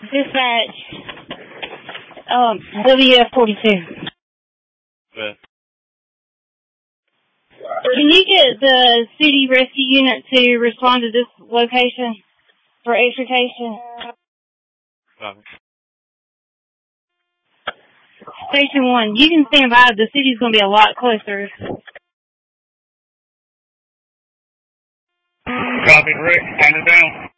Dispatch, WF-42. Yeah. Can you get the city rescue unit to respond to this location for extrication? Station 1, you can stand by. The city's going to be a lot closer. Copy, Rick. Stand it down.